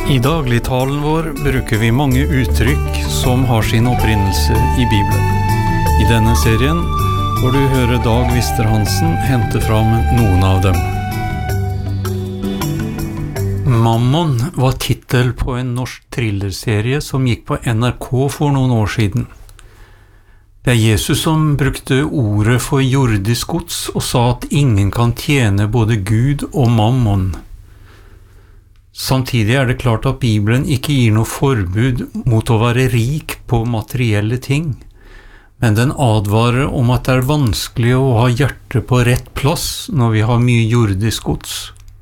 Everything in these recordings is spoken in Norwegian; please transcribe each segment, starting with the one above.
I dagligtalen vår bruker vi mange uttrykk som har sin opprinnelse i Bibelen. I denne serien får du høre Dag Vister Hansen hente fram noen av dem. Mammon var titel på en norsk thrillerserie som gikk på NRK for noen år siden. Det Jesus som brukte ordet for jordisk gods og sa at ingen kan tjene både Gud og mammon. Samtidig det klart at Bibelen ikke gir noe forbud mot å være rik på materielle ting, men den advarer om at det vanskelig å ha hjertet på rett plass når vi har mye jordisk gods.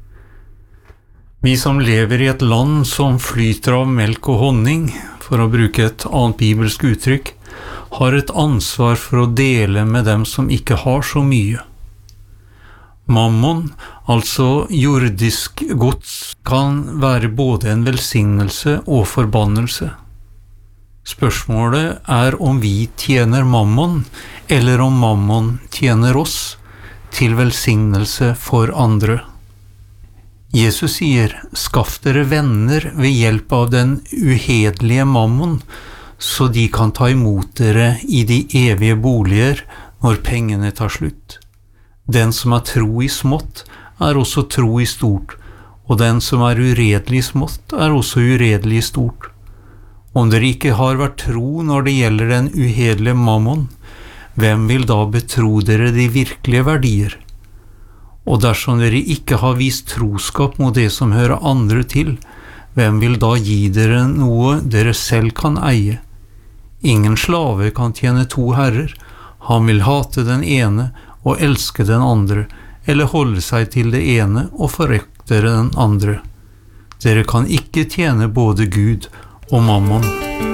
Vi som lever i et land som flyter av melk og honning, for å bruke et annet bibelsk uttrykk, har et ansvar for å dele med dem som ikke har så mye. Mammon, altså jordisk gods, kan være både en velsignelse og forbannelse. Spørsmålet om vi tjener mammon, eller om mammon tjener oss, til velsignelse for andre. Jesus sier, skaff dere venner ved hjelp av den uhederlige mammon, så de kan ta imot dere i de evige boliger når pengene tar slutt. Den som tro i smått, også tro i stort, og den som uredelig i smått, også uredelig i stort. Om dere ikke har vært tro når det gjelder den uhederlige mammon, hvem vil da betro dere de virkelige verdier? Og dersom dere ikke har vist troskap mot det som hører andre til, hvem vil da gi dere noe dere selv kan eie? Ingen slave kan tjene to herrer, han vil hate den ene og elske den andre, eller holde seg til det ene og forakte den andre. Dere kan ikke tjene både Gud og mammon.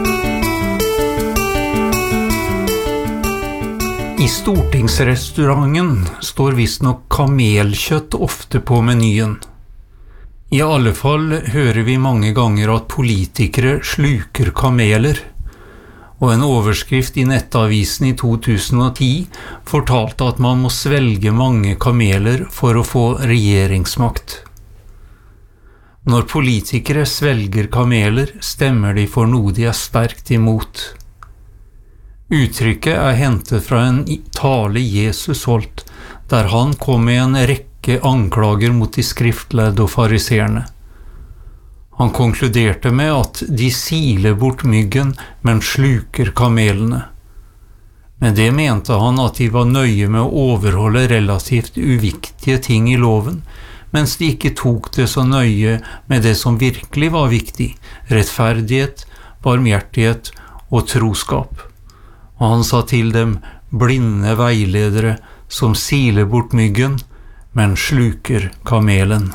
I stortingsrestauranten står visstnok kamelkjøtt ofte på menyen. I alle fall hører vi mange ganger at politikere sluker kameler, og en overskrift i nettavisen i 2010 fortalte at man må svelge mange kameler for å få regjeringsmakt. Når politikere svelger kameler, stemmer de for noe de sterkt imot. Uttrykket hentet fra en tale Jesus holdt, der han kom med en rekke anklager mot de skriftlærde og fariseerne. Han konkluderte med at de siler bort myggen, men sluker kamelene. Med det mente han at de var nøye med å overholde relativt uviktige ting i loven, mens de ikke tok det så nøye med det som virkelig var viktig, rettferdighet, barmhjertighet og troskap. Og han sa til dem, blinde veiledere som siler bort myggen, men sluker kamelen.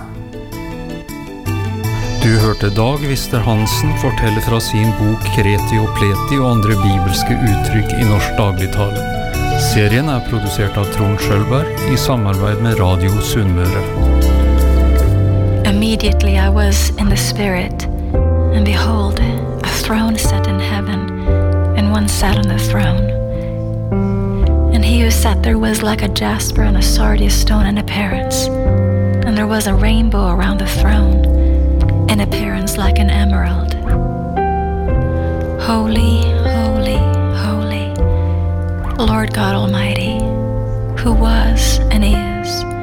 Du hørte Dag Vister Hansen fortelle fra sin bok Kreti og Pleti og andre bibelske uttrykk i norsk dagligtale. Serien produsert av Trond Schølberg i samarbeid med Radio Sunnmøre. Immediately I was in the spirit, and behold, a throne set in heaven, and one sat on the throne. And he who sat there was like a jasper and a sardius stone in appearance, and there was a rainbow around the throne, in appearance like an emerald. Holy, holy, holy, Lord God Almighty, who was and is